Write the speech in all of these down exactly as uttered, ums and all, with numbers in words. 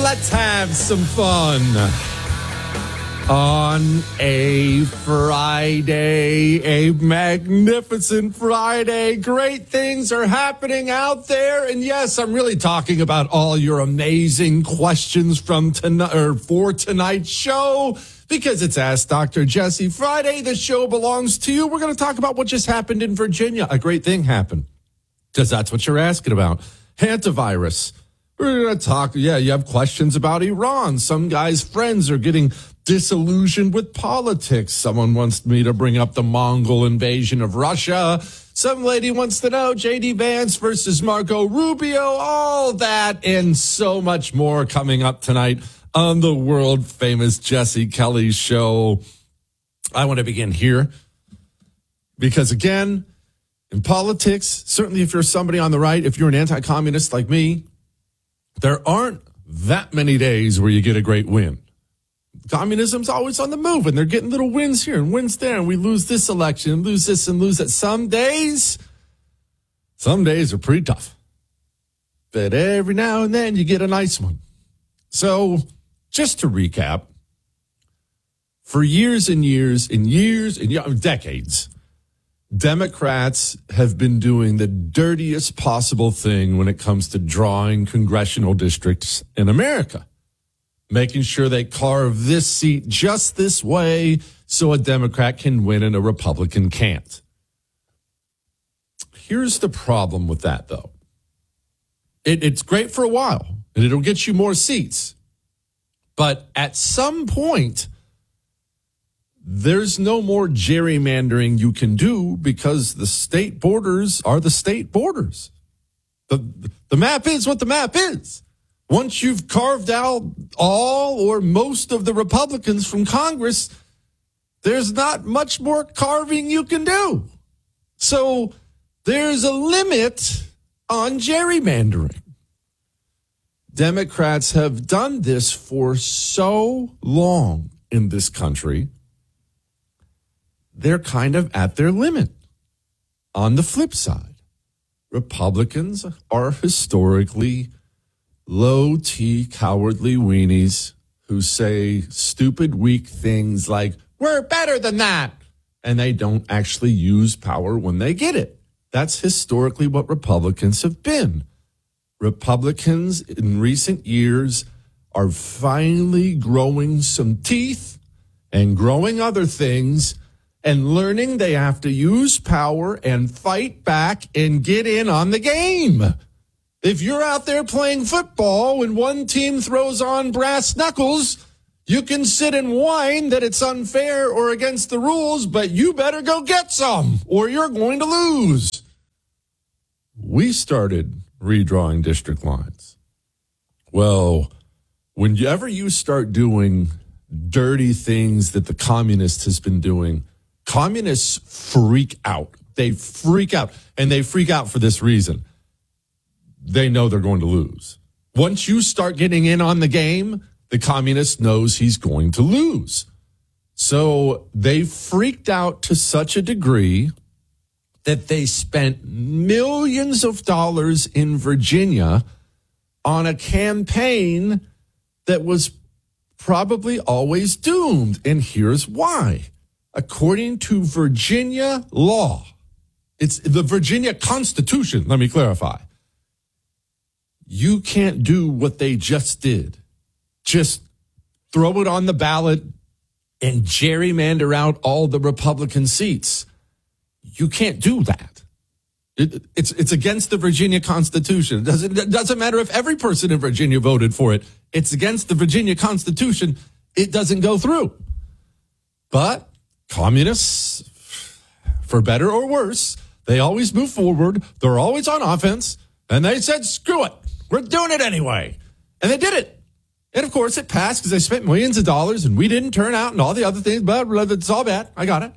Let's have some fun on a Friday, a magnificent Friday. Great things are happening out there. And yes, I'm really talking about all your amazing questions from tonight or for tonight's show, because it's Ask Doctor Jesse Friday. The show belongs to you. We're going to talk about what just happened in Virginia. A great thing happened, because that's what you're asking about. Hantavirus. We're going to talk. Yeah, you have questions about Iran. Some guy's friends are getting disillusioned with politics. Someone wants me to bring up the Mongol invasion of Russia. Some lady wants to know J D Vance versus Marco Rubio. All that and so much more coming up tonight on the world famous Jesse Kelly Show. I want to begin here because, again, in politics, certainly if you're somebody on the right, if you're an anti-communist like me, there aren't that many days where you get a great win. Communism's always on the move, and they're getting little wins here and wins there, and we lose this election and lose this and lose that. Some days, some days are pretty tough. But every now and then you get a nice one. So just to recap, for years and years and years and decades, Democrats have been doing the dirtiest possible thing when it comes to drawing congressional districts in America, making sure they carve this seat just this way so a Democrat can win and a Republican can't. Here's the problem with that, though. It, it's great for a while, and it'll get you more seats. But at some point, there's no more gerrymandering you can do, because the state borders are the state borders. The, the map is what the map is. Once you've carved out all or most of the Republicans from Congress, there's not much more carving you can do. So there's a limit on gerrymandering. Democrats have done this for so long in this country, they're kind of at their limit. On the flip side, Republicans are historically low-T, cowardly weenies who say stupid, weak things like, we're better than that, and they don't actually use power when they get it. That's historically what Republicans have been. Republicans in recent years are finally growing some teeth and growing other things and learning they have to use power and fight back and get in on the game. If you're out there playing football and one team throws on brass knuckles, you can sit and whine that it's unfair or against the rules, but you better go get some or you're going to lose. We started redrawing district lines. Well, whenever you start doing dirty things that the communist has been doing, communists freak out. They freak out, and they freak out for this reason. They know they're going to lose. Once you start getting in on the game, the communist knows he's going to lose. So they freaked out to such a degree that they spent millions of dollars in Virginia on a campaign that was probably always doomed. And here's why. According to Virginia law, it's the Virginia Constitution, let me clarify. You can't do what they just did. Just throw it on the ballot and gerrymander out all the Republican seats. You can't do that. It, it's it's against the Virginia Constitution. It doesn't, it doesn't matter if every person in Virginia voted for it. It's against the Virginia Constitution. It doesn't go through. But communists, for better or worse, they always move forward. They're always on offense. And they said, screw it. We're doing it anyway. And they did it. And, of course, it passed because they spent millions of dollars and we didn't turn out and all the other things. But it's all bad. I got it.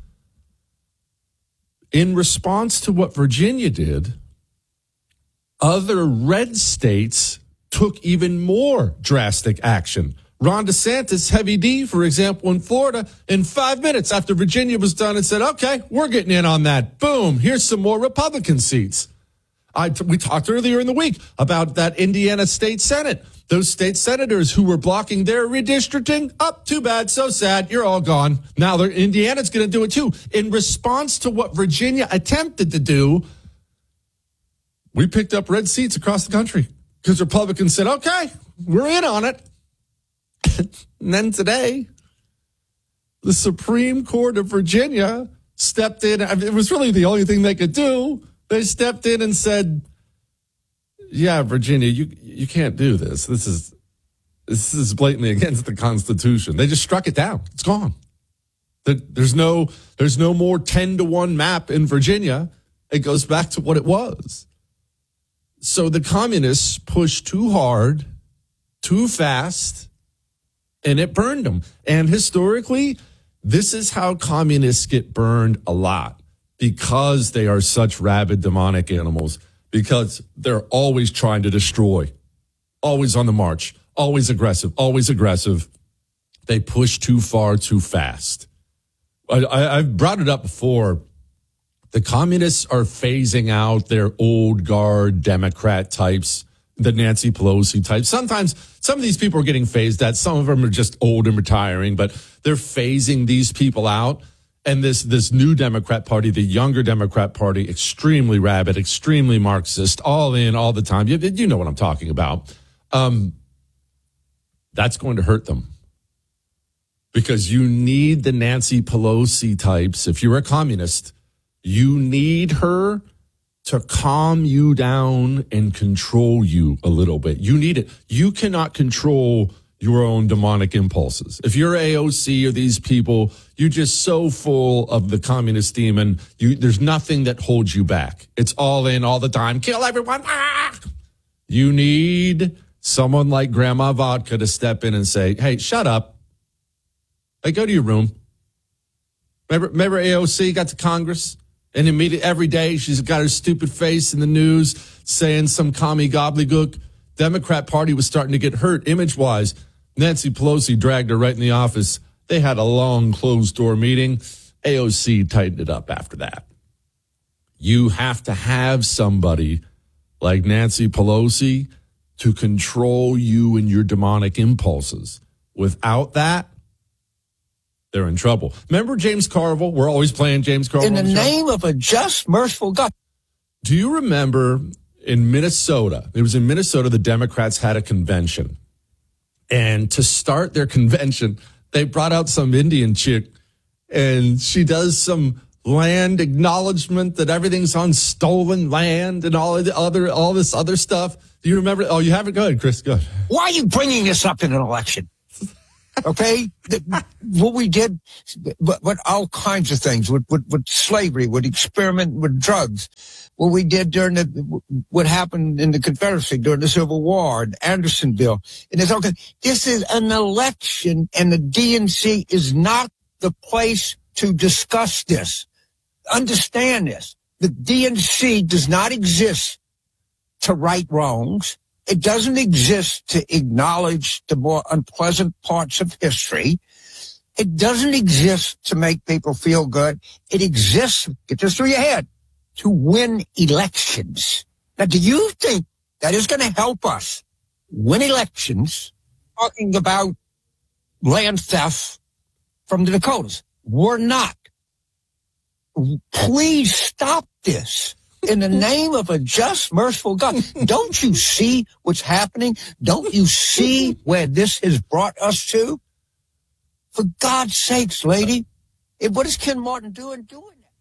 In response to what Virginia did, other red states took even more drastic action. Ron DeSantis, Heavy D, for example, in Florida, in five minutes after Virginia was done, and said, okay, we're getting in on that. Boom, here's some more Republican seats. I t- we talked earlier in the week about that Indiana State Senate. Those state senators who were blocking their redistricting, up, oh, too bad, so sad, you're all gone. Now they're, Indiana's going to do it too. In response to what Virginia attempted to do, we picked up red seats across the country because Republicans said, okay, we're in on it. And then today, the Supreme Court of Virginia stepped in. I mean, it was really the only thing they could do. They stepped in and said, yeah, Virginia, you you can't do this. This is this is blatantly against the Constitution. They just struck it down. It's gone. There's no there's no more ten to one map in Virginia. It goes back to what it was. So the communists pushed too hard, too fast, and it burned them. And historically, this is how communists get burned a lot, because they are such rabid demonic animals, because they're always trying to destroy, always on the march, always aggressive, always aggressive. They push too far, too fast. I, I, I've brought it up before. The communists are phasing out their old guard Democrat types, the Nancy Pelosi types. Sometimes some of these people are getting phased out. Some of them are just old and retiring, but they're phasing these people out. And this this new Democrat Party, the younger Democrat Party, extremely rabid, extremely Marxist, all in all the time. You, you know what I'm talking about. Um, that's going to hurt them, because you need the Nancy Pelosi types. If you're a communist, you need her to calm you down and control you a little bit. You need it. You cannot control your own demonic impulses. If you're A O C or these people, you're just so full of the communist demon. You, there's nothing that holds you back. It's all in all the time. Kill everyone. Ah! You need someone like Grandma Vodka to step in and say, hey, shut up. Hey, go to your room. Remember, remember A O C got to Congress? And immediately, every day, she's got her stupid face in the news saying some commie gobbledygook. Democrat Party was starting to get hurt image-wise. Nancy Pelosi dragged her right in the office. They had a long closed-door meeting. A O C tightened it up after that. You have to have somebody like Nancy Pelosi to control you and your demonic impulses. Without that, they're in trouble. Remember James Carville? We're always playing James Carville. In the, the name of a just, merciful God. Do you remember in Minnesota? It was in Minnesota, the Democrats had a convention. And to start their convention, they brought out some Indian chick, and she does some land acknowledgement that everything's on stolen land and all of the other, all this other stuff. Do you remember? Oh, you haven't? Go ahead, Chris. Go ahead. Why are you bringing this up in an election? Okay, the, what we did, but, but all kinds of things with, with, with slavery, with experiment with drugs, what we did during the, what happened in the Confederacy during the Civil War, and Andersonville, and it's okay. This is an election, and the D N C is not the place to discuss this. Understand this: the D N C does not exist to right wrongs. It doesn't exist to acknowledge the more unpleasant parts of history. It doesn't exist to make people feel good. It exists, get this through your head, to win elections. Now, do you think that is going to help us win elections, talking about land theft from the Dakotas? We're not. Please stop this. In the name of a just, merciful God. Don't you see what's happening? Don't you see where this has brought us to? For God's sakes, lady, what is Ken Martin doing doing that?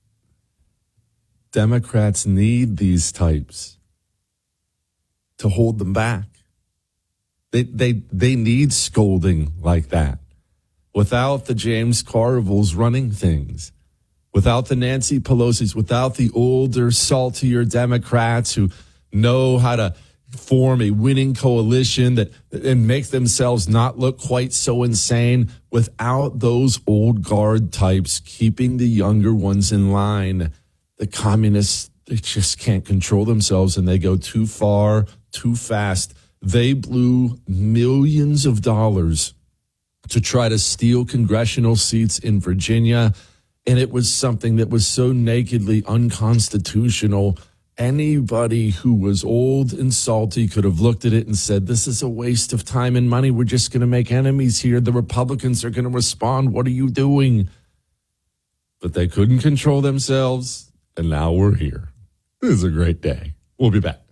Democrats need these types to hold them back. They they they need scolding like that. Without the James Carvilles running things, without the Nancy Pelosi's, without the older, saltier Democrats who know how to form a winning coalition that and make themselves not look quite so insane, without those old guard types keeping the younger ones in line, the communists, they just can't control themselves, and they go too far, too fast. They blew millions of dollars to try to steal congressional seats in Virginia. And it was something that was so nakedly unconstitutional Anybody who was old and salty could have looked at it and said, this is a waste of time and money. We're just going to make enemies here. The Republicans are going to respond. What are you doing? But they couldn't control themselves, and now we're here. This is a great day. We'll be back.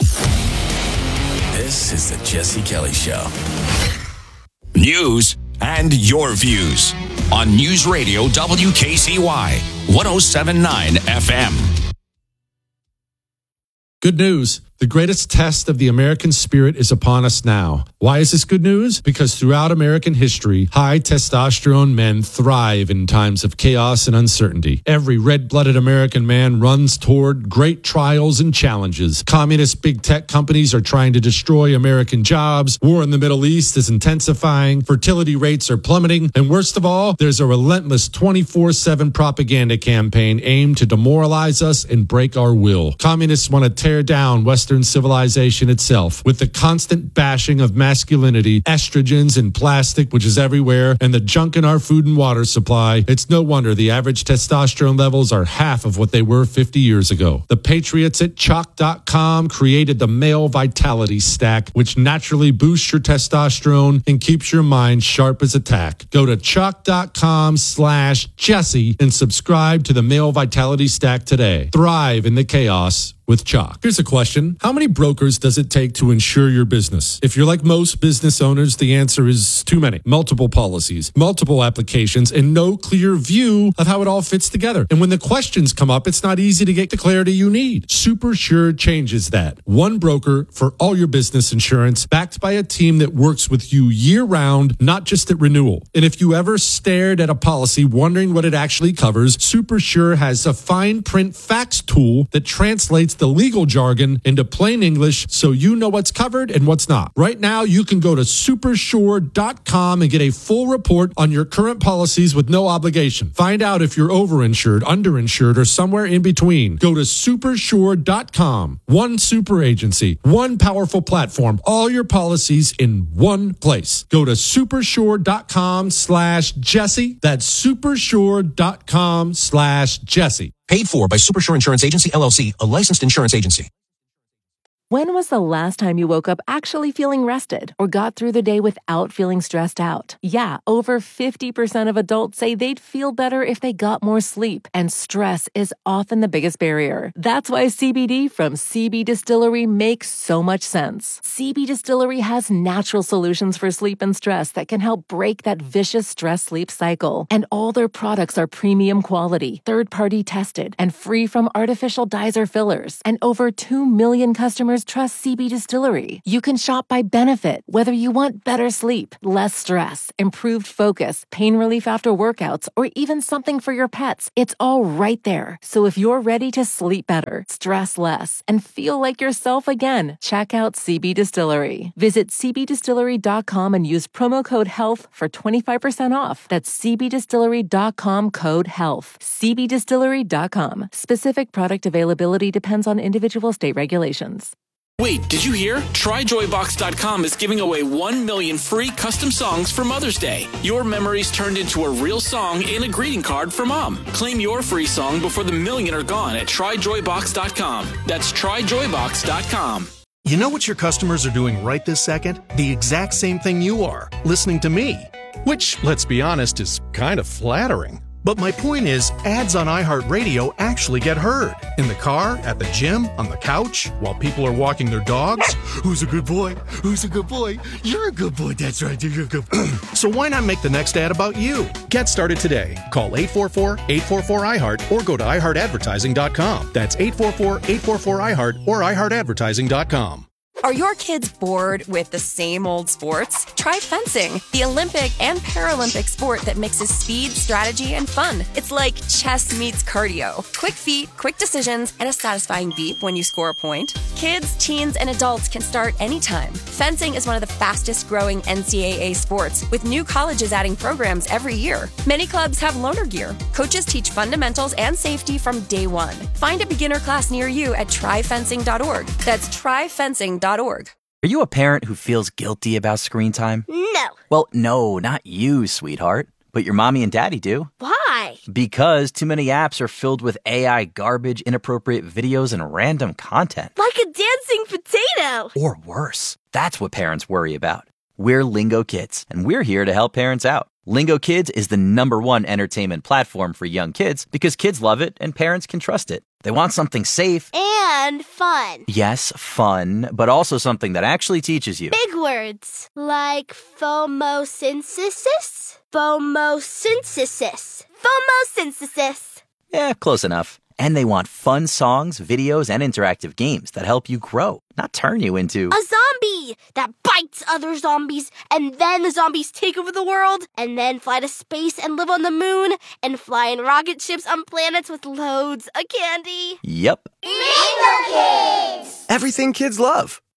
This is the Jesse Kelly Show. News and your views on News Radio W K C Y one oh seven point nine F M. Good news. The greatest test of the American spirit is upon us now. Why is this good news? Because throughout American history, high testosterone men thrive in times of chaos and uncertainty. Every red-blooded American man runs toward great trials and challenges. Communist big tech companies are trying to destroy American jobs. War in the Middle East is intensifying. Fertility rates are plummeting. And worst of all, there's a relentless twenty-four seven propaganda campaign aimed to demoralize us and break our will. Communists want to tear down Western civilization itself with the constant bashing of masculinity, estrogens and plastic, which is everywhere, and the junk in our food and water supply. It's no wonder the average testosterone levels are half of what they were fifty years ago. The patriots at chalk dot com created the Male Vitality Stack, which naturally boosts your testosterone and keeps your mind sharp as a tack. Go to chalk dot com slash Jesse and subscribe to the Male Vitality Stack today. Thrive in the chaos with Chalk. Here's a question. How many brokers does it take to insure your business? If you're like most business owners, the answer is too many. Multiple policies, multiple applications, and no clear view of how it all fits together. And when the questions come up, it's not easy to get the clarity you need. SuperSure changes that. One broker for all your business insurance, backed by a team that works with you year-round, not just at renewal. And if you ever stared at a policy wondering what it actually covers, SuperSure has a fine print facts tool that translates the legal jargon into plain English so you know what's covered and what's not. Right now, you can go to super sure dot com and get a full report on your current policies with no obligation. Find out if you're overinsured, underinsured, or somewhere in between. Go to super sure dot com. One super agency, one powerful platform, all your policies in one place. Go to super sure dot com slash Jesse. That's super sure dot com slash Jesse. Paid for by SuperSure Insurance Agency, L L C, a licensed insurance agency. When was the last time you woke up actually feeling rested or got through the day without feeling stressed out? Yeah, over fifty percent of adults say they'd feel better if they got more sleep, and stress is often the biggest barrier. That's why C B D from C B Distillery makes so much sense. C B Distillery has natural solutions for sleep and stress that can help break that vicious stress-sleep cycle. And all their products are premium quality, third-party tested, and free from artificial dyes or fillers. And over two million customers trust C B Distillery. You can shop by benefit, whether you want better sleep, less stress, improved focus, pain relief after workouts, or even something for your pets. It's all right there. So if you're ready to sleep better, stress less, and feel like yourself again, check out C B Distillery. Visit c b distillery dot com and use promo code HEALTH for twenty-five percent off. That's c b distillery dot com code HEALTH. c b distillery dot com. Specific product availability depends on individual state regulations. Wait, did you hear? try joy box dot com is giving away one million free custom songs for Mother's Day. Your memories turned into a real song and a greeting card for Mom. Claim your free song before the million are gone at try joy box dot com. That's try joy box dot com. You know what your customers are doing right this second? The exact same thing you are, listening to me. Which, let's be honest, is kind of flattering. But my point is, ads on iHeartRadio actually get heard. In the car, at the gym, on the couch, while people are walking their dogs. Who's a good boy? Who's a good boy? You're a good boy. That's right. You're a good boy. So why not make the next ad about you? Get started today. Call eight four four, eight four four, I heart or go to i heart advertising dot com. That's eight four four, eight four four, I heart or i heart advertising dot com. Are your kids bored with the same old sports? Try fencing, the Olympic and Paralympic sport that mixes speed, strategy, and fun. It's like chess meets cardio. Quick feet, quick decisions, and a satisfying beep when you score a point. Kids, teens, and adults can start anytime. Fencing is one of the fastest growing N C double A sports, with new colleges adding programs every year. Many clubs have loaner gear. Coaches teach fundamentals and safety from day one. Find a beginner class near you at try fencing dot org. That's try fencing dot org. Are you a parent who feels guilty about screen time? No. Well, no, not you, sweetheart. but your mommy and daddy do. Why? Because too many apps are filled with A I garbage, inappropriate videos, and random content. Like a dancing potato. Or worse. That's what parents worry about. We're Lingo Kids, and we're here to help parents out. Lingo Kids is the number one entertainment platform for young kids because kids love it and parents can trust it. They want something safe. And fun. Yes, fun, but also something that actually teaches you. Big words. Like phomosynthesis? Phomosynthesis. Phomosynthesis. Yeah, close enough. And they want fun songs, videos, and interactive games that help you grow, not turn you into a zombie that bites other zombies, and then the zombies take over the world, and then fly to space and live on the moon, and fly in rocket ships on planets with loads of candy. Yep. Lingo Kids! Everything kids love.